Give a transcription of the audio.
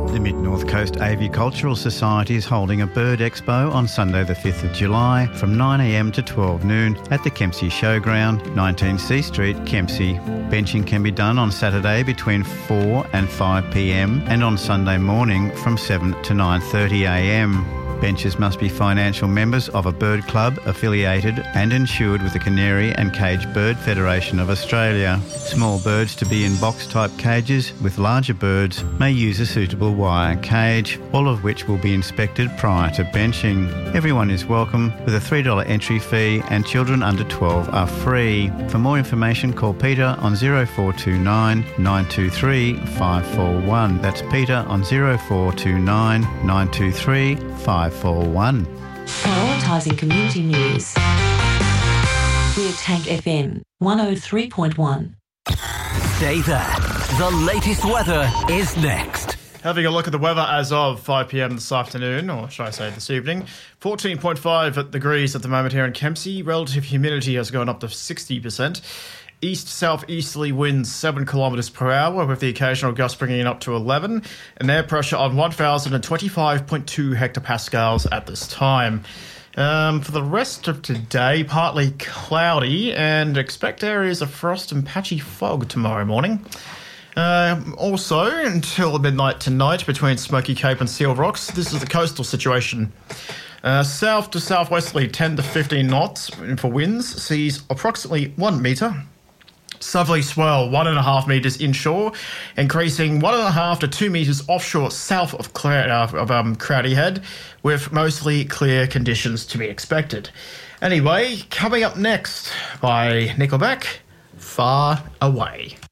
The Mid-North Coast Avicultural Society is holding a bird expo on Sunday the 5th of July from 9am to 12 noon at the Kempsey Showground, 19 C Street, Kempsey. Benching can be done on Saturday between 4 and 5pm and on Sunday morning from 7 to 9:30am. Benchers must be financial members of a bird club affiliated and insured with the Canary and Cage Bird Federation of Australia. Small birds to be in box-type cages, with larger birds may use a suitable wire cage, all of which will be inspected prior to benching. Everyone is welcome with a $3 entry fee and children under 12 are free. For more information, call Peter on 0429 923 541. That's Peter on 0429 923 541. Prioritising community news. We're Tank FM 103.1. Stay there. The latest weather is next. Having a look at the weather as of 5pm this afternoon, or should I say this evening. 14.5 degrees at the moment here in Kempsey. Relative humidity has gone up to 60%. East-southeasterly winds 7 kilometres per hour, with the occasional gust bringing it up to 11, and air pressure on 1,025.2 hectopascals at this time. For the rest of today, partly cloudy, and expect areas of frost and patchy fog tomorrow morning. Also, until midnight tonight, between Smoky Cape and Seal Rocks, this is the coastal situation. South to southwesterly 10 to 15 knots for winds, seas approximately 1 metre. Southerly swell 1.5 metres inshore, increasing 1.5 to 2 metres offshore south of Crowdy Head, with mostly clear conditions to be expected. Anyway, coming up next by Nickelback, Far Away.